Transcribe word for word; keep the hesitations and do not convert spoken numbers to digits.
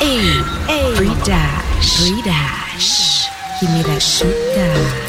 Hey, hey, free dash, free dash. Give me that sugar.